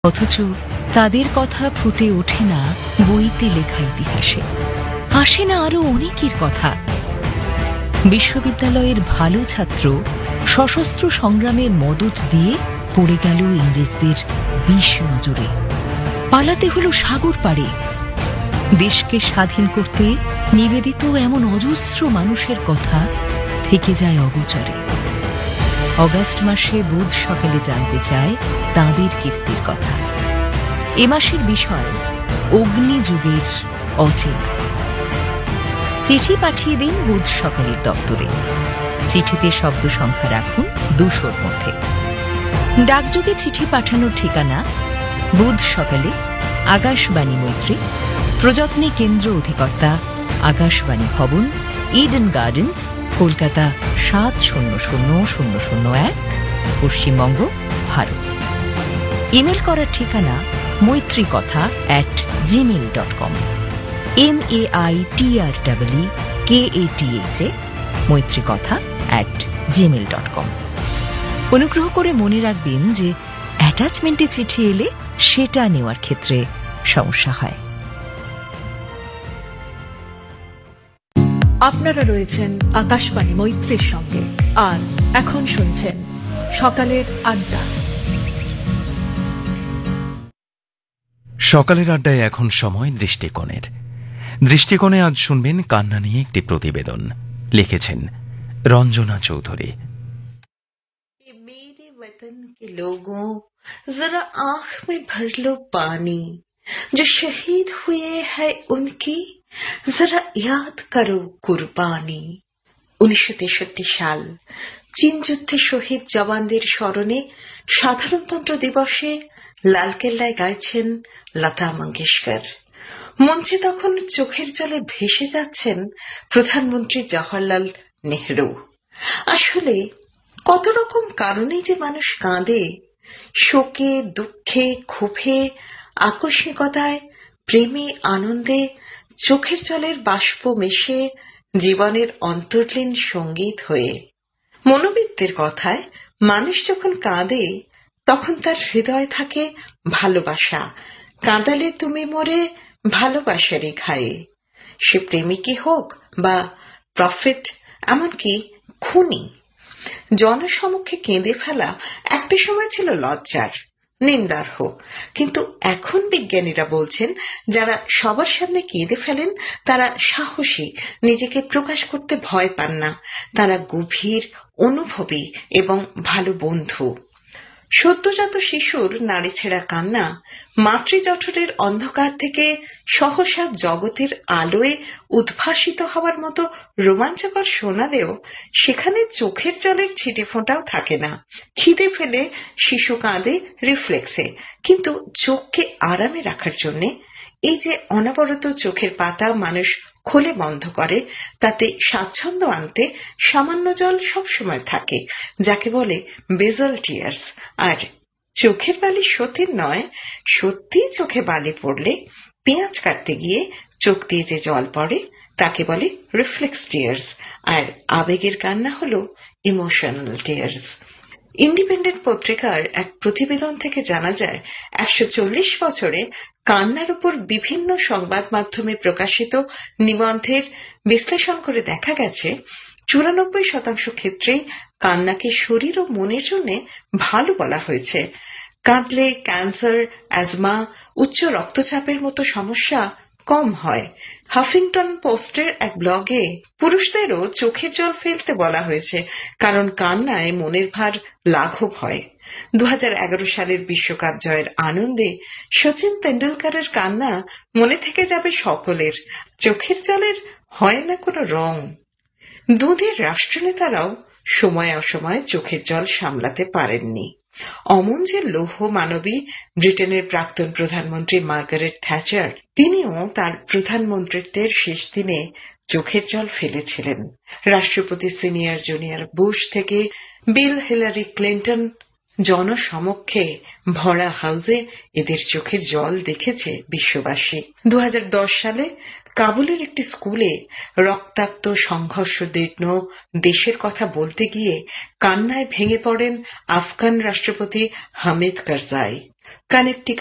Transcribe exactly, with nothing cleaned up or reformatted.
অথচ তাদের কথা ফুটে ওঠে না বইতে লেখা ইতিহাসে, আসে না আরো অনেকের কথা। বিশ্ববিদ্যালয়ের ভালো ছাত্র সশস্ত্র সংগ্রামে মদত দিয়ে পড়ে গেল ইংরেজদের বিষ নজরে, পালাতে হলো সাগর পাড়ে। দেশকে স্বাধীন করতে নিবেদিত এমন অজস্র মানুষের কথা থেকে যায় অগোচরে। অগাস্ট মাসে বুধ সকালে জানতে চায় তাঁদের কীর্তির কথা। এ মাসের বিষয় অগ্নিযুগের অচেনা। চিঠি পাঠিয়ে দিন বুধ সকালের দপ্তরে। চিঠিতে শব্দ সংখ্যা রাখুন দুশোর মধ্যে। ডাকযোগে চিঠি পাঠানোর ঠিকানা বুধ সকালে, আকাশবাণী মৈত্রী, প্রযত্নে কেন্দ্র অধিকর্তা, আকাশবাণী ভবন, ইডেন গার্ডেন্স, কলকাতা সাত শূন্য শূন্য শূন্য শূন্য এক, পশ্চিমবঙ্গ, ভারত। ইমেল করার ঠিকানা মৈত্রী কথা at Gmail dot com, M A I T R double K A T H A, মৈত্রী কথা অ্যাট জিমেল ডট কম। অনুগ্রহ করে মনে রাখবেন যে অ্যাটাচমেন্টে চিঠি এলে সেটা নেওয়ার ক্ষেত্রে সমস্যা হয়। আপনারা রয়েছেন আকাশবাণী মৈত্রীর সঙ্গে, আর এখন শুনছেন সকালের আড্ডা। সকালের আড্ডায় এখন সময় দৃষ্টিকোণের। দৃষ্টিকোণে আজ শুনবেন কান্না নিয়ে একটি প্রতিবেদন। লিখেছেন রঞ্জনা চৌধুরী। मेरे वतन के लोगों, जरा आंख में भर लो पानी, जो शहीद हुए हैं उनकी जरा याद करो कुर्बानी। উনিশশো তেষট্টি সাল চীন যুদ্ধে শহীদ জওয়ানদের স্মরণে সাধারণতন্ত্র দিবসে লালকেল্লায় গাইছেন লতা মঙ্গেশকর। মঞ্চে তখন চোখের জলে ভেসে যাচ্ছেন প্রধানমন্ত্রী জওহরলাল নেহরু। আসলে কত রকম কারণেই যে মানুষ কাঁদে, শোকে, দুঃখে, ক্ষোভে, আকস্মিকতায়, প্রেমে, আনন্দে, চোখের জলের বাষ্প মেশে জীবনের অন্তর্লীন সঙ্গীত হয়ে। মনোবিদদের কথায় মানুষ যখন কাঁদে তখন তার হৃদয় থাকে ভালোবাসা। কাঁদালে তুমি মোরে ভালোবাসারই ঘায়ে। সে প্রেমিকই হোক বা প্রফেট, এমনকি খুনি। জনসমক্ষে কেঁদে ফেলা একটা সময় ছিল লজ্জার, নিন্দার হোক, কিন্তু এখন বিজ্ঞানীরা বলছেন যারা সবার সামনে কেঁদে ফেলেন তারা সাহসী, নিজেকে প্রকাশ করতে ভয় পান না, তারা গভীর, অনুভবী এবং ভালো বন্ধু। সদ্যজাত শিশুর নাড়িছেড়া কান্না মাতৃজঠরের অন্ধকার থেকে সহসা জগতের আলোয় উদ্ভাসিত হওয়ার মতো রোমাঞ্চকর শোনালেও সেখানে চোখের জলের ছিটে ফোঁটাও থাকে না। খিদে ফেলে শিশু কাঁদে রিফ্লেক্সে, কিন্তু চোখকে আরামে রাখার জন্যে এই যে অনবরত চোখের পাতা মানুষ খোলে বন্ধ করে, তাতে স্বাচ্ছন্দ্য আনতে সামান্য জল সবসময় থাকে, যাকে বলে বেজল টিয়ার্স। আর চোখের বালি সতীর নয়, সত্যি চোখে বালি পড়লে পেঁয়াজ কাটতে গিয়ে চোখ দিয়ে যে জল পড়ে তাকে বলে রিফ্লেক্স টিয়ার্স। আর আবেগের কান্না হল ইমোশনাল টিয়ার্স। ইন্ডিপেন্ডেন্ট পত্রিকার এক প্রতিবেদন থেকে জানা যায় একশো চল্লিশ বছরে কান্নার উপর বিভিন্ন সংবাদ মাধ্যমে প্রকাশিত নিবন্ধের বিশ্লেষণ করে দেখা গেছে চুরানব্বই শতাংশ ক্ষেত্রেই কান্নাকে শরীর ও মনের জন্য ভালো বলা হয়েছে। কাঁদলে ক্যান্সার, অ্যাজমা, উচ্চ রক্তচাপের মতো সমস্যা কম হয়। হাফিংটন পোস্টের এক ব্লগে পুরুষদেরও চোখের জল ফেলতে বলা হয়েছে, কারণ কান্নায় মনের ভার লাঘব হয়। দু হাজার এগারো সালের বিশ্বকাপ জয়ের আনন্দে সচিন তেন্ডুলকরের কান্না মনে থেকে যাবে সকলের। চোখের জলের হয় না কোনো রং। দুধের রাষ্ট্রনেতারাও সময় অসময় চোখের জল সামলাতে পারেননি। অমন যে লৌহ মানবী ব্রিটেনের প্রাক্তন প্রধানমন্ত্রী মার্গারেট থ্যাচার, তিনিও তার প্রধানমন্ত্রিত্বের শেষ দিনে চোখের জল ফেলেছিলেন। রাষ্ট্রপতি সিনিয়র জুনিয়র বুশ থেকে বিল হিলারি ক্লিন্টন, জনসমক্ষে ভরা হাউজে এদের চোখের জল দেখেছে বিশ্ববাসী। দু হাজার দশ সালে কাবুলের একটি স্কুলে রক্তাক্ত সংঘর্ষদীর্ণ দেশের কথা বলতে গিয়ে কান্নায় ভেঙে পড়েন আফগান রাষ্ট্রপতি হামিদ কারজাই। কানেকটিকাট